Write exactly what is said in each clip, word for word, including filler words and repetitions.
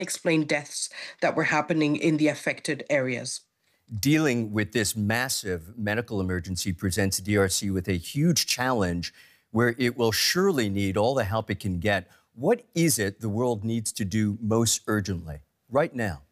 unexplained deaths that were happening in the affected areas. Dealing with this massive medical emergency presents D R C with a huge challenge where it will surely need all the help it can get. What is it the world needs to do most urgently right now?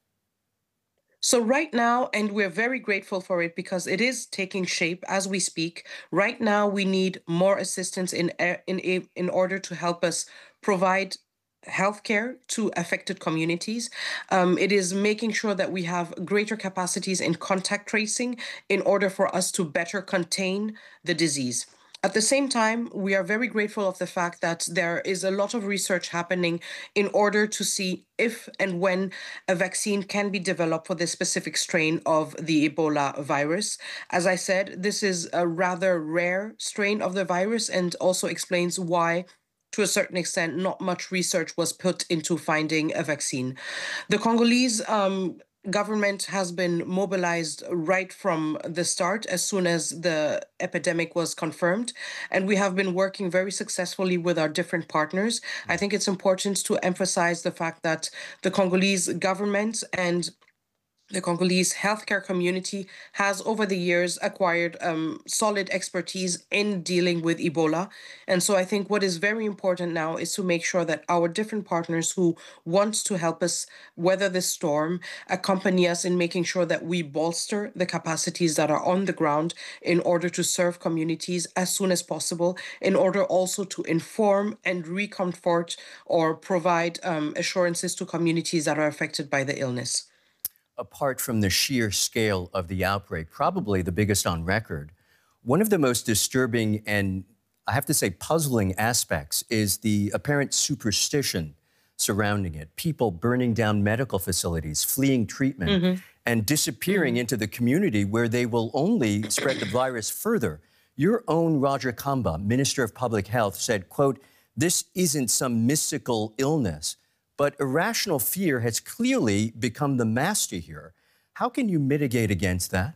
So right now, and we're very grateful for it because it is taking shape as we speak. Right now, we need more assistance in uh, in a- in order to help us provide healthcare to affected communities. Um, it is making sure that we have greater capacities in contact tracing in order for us to better contain the disease. At the same time, we are very grateful of the fact that there is a lot of research happening in order to see if and when a vaccine can be developed for this specific strain of the Ebola virus. As I said, this is a rather rare strain of the virus and also explains why, to a certain extent, not much research was put into finding a vaccine. The Congolese um, government has been mobilized right from the start as soon as the epidemic was confirmed. And we have been working very successfully with our different partners. I think it's important to emphasize the fact that the Congolese government and the Congolese healthcare community has, over the years, acquired um, solid expertise in dealing with Ebola. And so I think what is very important now is to make sure that our different partners who want to help us weather this storm accompany us in making sure that we bolster the capacities that are on the ground in order to serve communities as soon as possible, in order also to inform and recomfort or provide um, assurances to communities that are affected by the illness. Apart from the sheer scale of the outbreak, probably the biggest on record, one of the most disturbing and, I have to say, puzzling aspects is the apparent superstition surrounding it. People burning down medical facilities, fleeing treatment, mm-hmm. and disappearing mm-hmm. into the community where they will only spread the virus further. Your own Roger Kamba, Minister of Public Health, said, quote, "This isn't some mystical illness. But irrational fear has clearly become the master here. How can you mitigate against that?"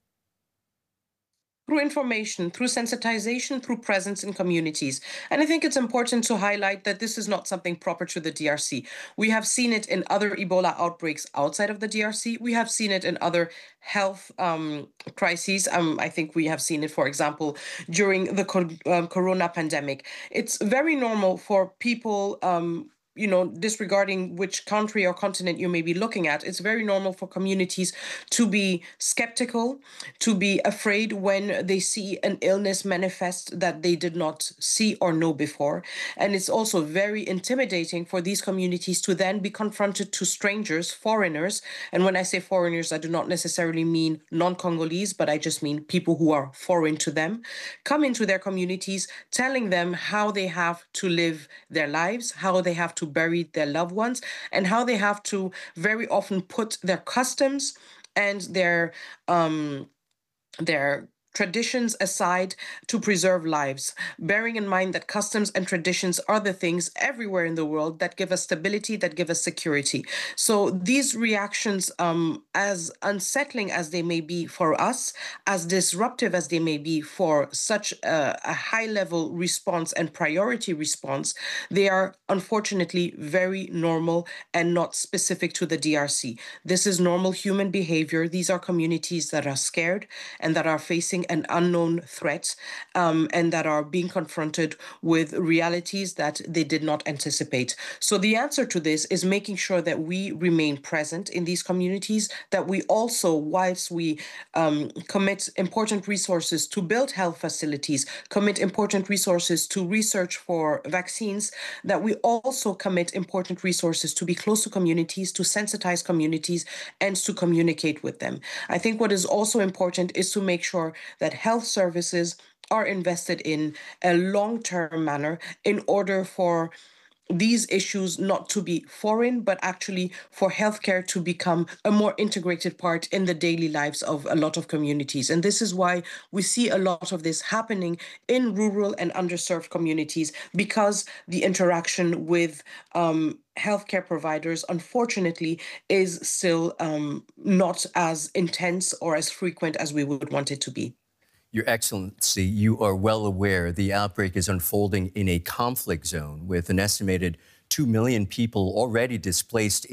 Through information, through sensitization, through presence in communities. And I think it's important to highlight that this is not something proper to the D R C. We have seen it in other Ebola outbreaks outside of the D R C. We have seen it in other health um, crises. Um, I think we have seen it, for example, during the co- um, corona pandemic. It's very normal for people um, you know, disregarding which country or continent you may be looking at, it's very normal for communities to be skeptical, to be afraid when they see an illness manifest that they did not see or know before. And it's also very intimidating for these communities to then be confronted to strangers, foreigners. And when I say foreigners, I do not necessarily mean non-Congolese, but I just mean people who are foreign to them, come into their communities, telling them how they have to live their lives, how they have to bury their loved ones, and how they have to very often put their customs and their um, their traditions aside to preserve lives, bearing in mind that customs and traditions are the things everywhere in the world that give us stability, that give us security. So these reactions, um, as unsettling as they may be for us, as disruptive as they may be for such a, a high-level response and priority response, they are unfortunately very normal and not specific to the D R C. This is normal human behavior. These are communities that are scared and that are facing an unknown threat, um, and that are being confronted with realities that they did not anticipate. So the answer to this is making sure that we remain present in these communities, that we also, whilst we um, commit important resources to build health facilities, commit important resources to research for vaccines, that we also commit important resources to be close to communities, to sensitize communities, and to communicate with them. I think what is also important is to make sure that health services are invested in a long-term manner in order for these issues not to be foreign, but actually for healthcare to become a more integrated part in the daily lives of a lot of communities. And this is why we see a lot of this happening in rural and underserved communities, because the interaction with um, healthcare providers, unfortunately, is still um, not as intense or as frequent as we would want it to be. Your Excellency, you are well aware the outbreak is unfolding in a conflict zone with an estimated two million people already displaced